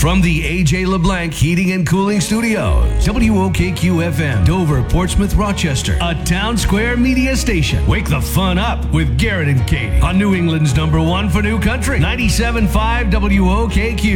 From the AJ LeBlanc Heating and Cooling Studios, WOKQ-FM, Dover, Portsmouth, Rochester, a Town Square media station. Wake the fun up with Garrett and Katie on New England's #1 for New Country, 97.5 WOKQ.